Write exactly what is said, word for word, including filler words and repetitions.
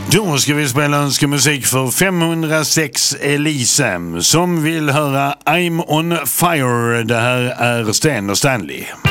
Då ska vi spela önskemusik för femhundrasex Elise som vill höra I'm on fire. Det här är Sten och Stanley.